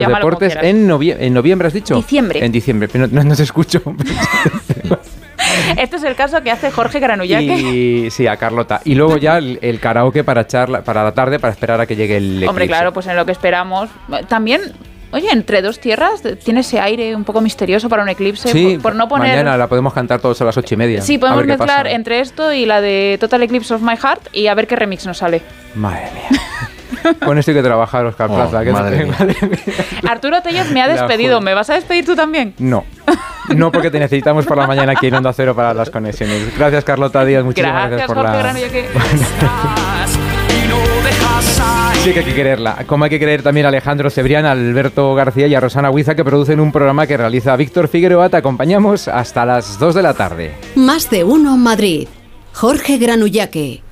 deportes en noviembre, ¿has dicho? Diciembre. En diciembre, pero no te escucho. Este es el caso que hace Jorge Granullaque. Y sí, a Carlota. Y luego ya el karaoke para la tarde, para esperar a que llegue el eclipse. Hombre, claro, pues en lo que esperamos. También, oye, entre dos tierras tiene ese aire un poco misterioso para un eclipse. Sí, por no poner... mañana la podemos cantar todos a las 8:30. Sí, podemos mezclar entre esto y la de Total Eclipse of My Heart y a ver qué remix nos sale. Madre mía. Con esto hay que trabajar, Óscar Plaza. Madre mía. Arturo Tellez me ha despedido. ¿Me vas a despedir tú también? No, porque te necesitamos por la mañana aquí en Onda Cero para las conexiones. Gracias, Carlota Díaz. Muchísimas gracias por Jorge la... Granullaque. Sí que hay que quererla. Como hay que querer también a Alejandro Cebrián, a Alberto García y a Rosana Huiza, que producen un programa que realiza Víctor Figueroa. Te acompañamos hasta las 2 de la tarde. Más de uno Madrid. Jorge Granullaque.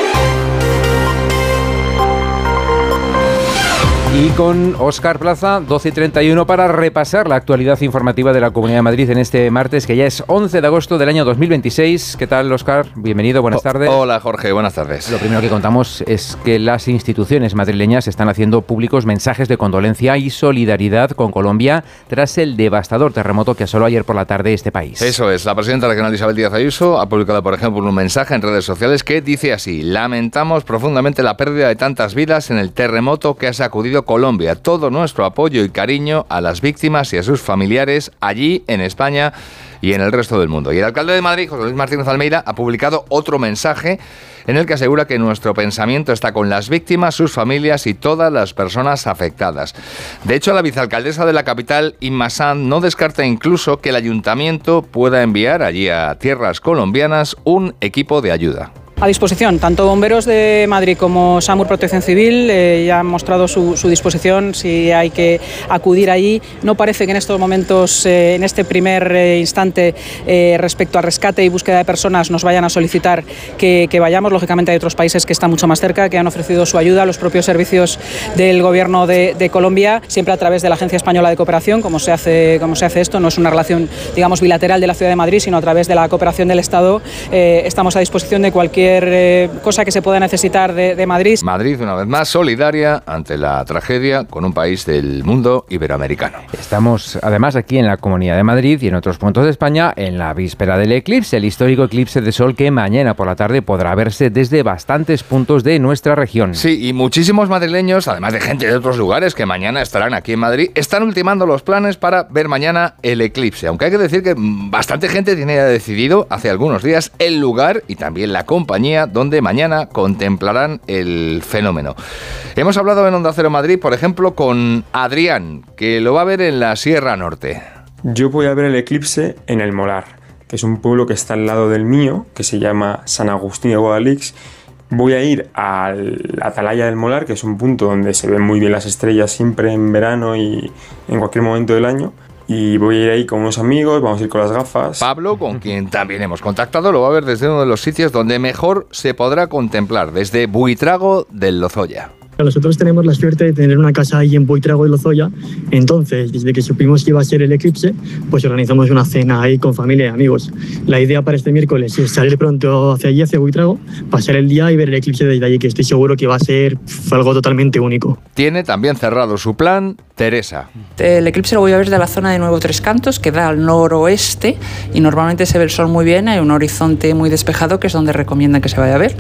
Y con Óscar Plaza, 12:31, para repasar la actualidad informativa de la Comunidad de Madrid en este martes, que ya es 11 de agosto del año 2026. ¿Qué tal, Óscar? Bienvenido, buenas tardes. Hola, Jorge, buenas tardes. Lo primero que contamos es que las instituciones madrileñas están haciendo públicos mensajes de condolencia y solidaridad con Colombia tras el devastador terremoto que asoló ayer por la tarde este país. Eso es, la presidenta regional Isabel Díaz Ayuso ha publicado, por ejemplo, un mensaje en redes sociales que dice así: lamentamos profundamente la pérdida de tantas vidas en el terremoto que ha sacudido Colombia. Todo nuestro apoyo y cariño a las víctimas y a sus familiares allí en España y en el resto del mundo. Y el alcalde de Madrid, José Luis Martínez Almeida, ha publicado otro mensaje en el que asegura que nuestro pensamiento está con las víctimas, sus familias y todas las personas afectadas. De hecho, la vicealcaldesa de la capital, Inma Sanz, no descarta incluso que el ayuntamiento pueda enviar allí a tierras colombianas un equipo de ayuda. A disposición, tanto Bomberos de Madrid como SAMUR Protección Civil ya han mostrado su disposición si hay que acudir allí. No parece que en estos momentos, en este primer instante, respecto a rescate y búsqueda de personas, nos vayan a solicitar que vayamos. Lógicamente hay otros países que están mucho más cerca, que han ofrecido su ayuda, los propios servicios del Gobierno de Colombia, siempre a través de la Agencia Española de Cooperación, como se hace esto. No es una relación, digamos, bilateral de la Ciudad de Madrid, sino a través de la cooperación del Estado. Estamos a disposición de cualquier cosa que se pueda necesitar de Madrid. Madrid, una vez más, solidaria ante la tragedia con un país del mundo iberoamericano. Estamos, además, aquí en la Comunidad de Madrid y en otros puntos de España, en la víspera del eclipse, el histórico eclipse de sol que mañana por la tarde podrá verse desde bastantes puntos de nuestra región. Sí, y muchísimos madrileños, además de gente de otros lugares que mañana estarán aquí en Madrid, están ultimando los planes para ver mañana el eclipse. Aunque hay que decir que bastante gente tiene ya decidido hace algunos días el lugar y también la compañía donde mañana contemplarán el fenómeno. Hemos hablado en Onda Cero Madrid, por ejemplo, con Adrián, que lo va a ver en la Sierra Norte. Yo voy a ver el eclipse en El Molar, que es un pueblo que está al lado del mío, que se llama San Agustín de Guadalix. Voy a ir a la Atalaya del Molar, que es un punto donde se ven muy bien las estrellas siempre en verano y en cualquier momento del año. Y voy a ir ahí con unos amigos, vamos a ir con las gafas. Pablo, con quien también hemos contactado, lo va a ver desde uno de los sitios donde mejor se podrá contemplar, desde Buitrago del Lozoya. Nosotros tenemos la suerte de tener una casa ahí en Buitrago de Lozoya, entonces desde que supimos que iba a ser el eclipse, pues organizamos una cena ahí con familia y amigos. La idea para este miércoles es salir pronto hacia allí, hacia Buitrago, pasar el día y ver el eclipse desde allí, que estoy seguro que va a ser algo totalmente único. Tiene también cerrado su plan Teresa. El eclipse lo voy a ver de la zona de Nuevo Tres Cantos, que da al noroeste y normalmente se ve el sol muy bien, hay un horizonte muy despejado que es donde recomiendan que se vaya a ver,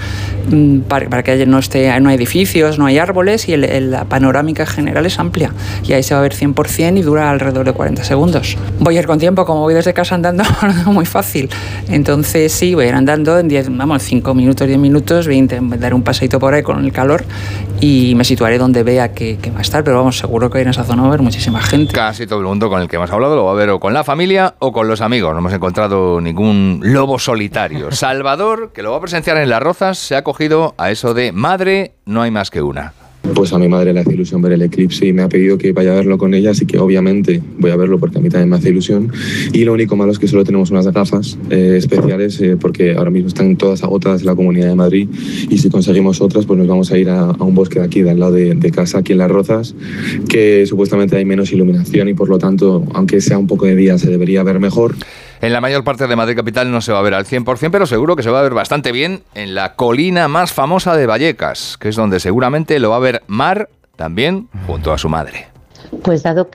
para que no hay edificios, no hay árboles y la panorámica general es amplia y ahí se va a ver 100% y dura alrededor de 40 segundos. Voy a ir con tiempo, como voy desde casa andando, muy fácil, entonces sí, voy a ir andando en 5 minutos, 10 minutos, voy a dar un paseito por ahí con el calor y me situaré donde vea que va a estar, pero vamos, seguro que en esa zona va a haber muchísima gente. Casi todo el mundo con el que hemos hablado lo va a ver o con la familia o con los amigos, no hemos encontrado ningún lobo solitario. Salvador, que lo va a presenciar en Las Rozas, se ha cogido a eso de madre, no hay más que una. Pues a mi madre le hace ilusión ver el eclipse y me ha pedido que vaya a verlo con ella, así que obviamente voy a verlo porque a mí también me hace ilusión. Y lo único malo es que solo tenemos unas gafas especiales porque ahora mismo están todas agotadas en la Comunidad de Madrid y si conseguimos otras pues nos vamos a ir a un bosque de aquí, de al lado de casa, aquí en Las Rozas, que supuestamente hay menos iluminación y por lo tanto, aunque sea un poco de día, se debería ver mejor. En la mayor parte de Madrid capital no se va a ver al 100%, pero seguro que se va a ver bastante bien en la colina más famosa de Vallecas, que es donde seguramente lo va a ver Mar también junto a su madre. Pues dado